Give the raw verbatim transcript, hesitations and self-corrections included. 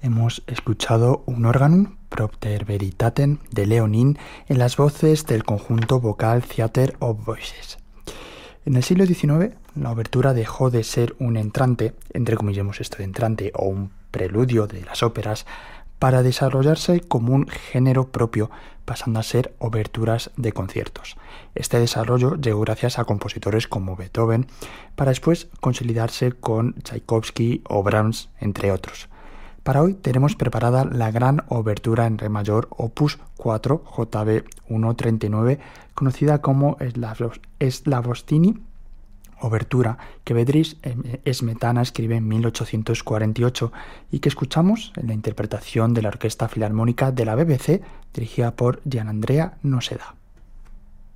Hemos escuchado un órgano, Propter Veritatem, de Leonin, en las voces del conjunto vocal Theatre of Voices. En el siglo diecinueve, la obertura dejó de ser un entrante, entre comillas esto de entrante, o un preludio de las óperas, para desarrollarse como un género propio, pasando a ser oberturas de conciertos. Este desarrollo llegó gracias a compositores como Beethoven, para después consolidarse con Tchaikovsky o Brahms, entre otros. Para hoy tenemos preparada la gran obertura en re mayor opus cuatro J B ciento treinta y nueve, conocida como Slavostini Obertura, que Bedřich Smetana escribe en mil ochocientos cuarenta y ocho y que escuchamos en la interpretación de la Orquesta Filarmónica de la B B C, dirigida por Gianandrea Noseda.